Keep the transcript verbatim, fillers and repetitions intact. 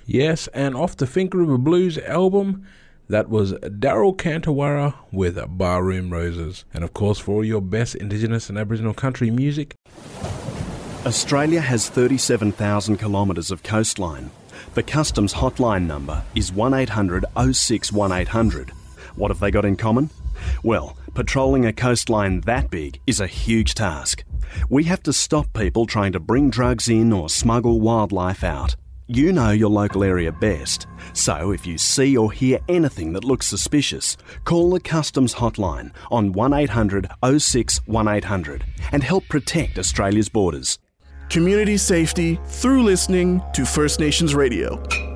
Yes, and off the Fink River Blues album, that was Daryl Cantawara with Barroom Roses. And of course, for all your best Indigenous and Aboriginal country music. Australia has thirty-seven thousand kilometres of coastline. The Customs hotline number is one eight hundred oh six one eight hundred. What have they got in common? Well, patrolling a coastline that big is a huge task. We have to stop people trying to bring drugs in or smuggle wildlife out. You know your local area best, so if you see or hear anything that looks suspicious, call the Customs hotline on one eight hundred oh six one eight hundred and help protect Australia's borders. Community safety through listening to First Nations Radio.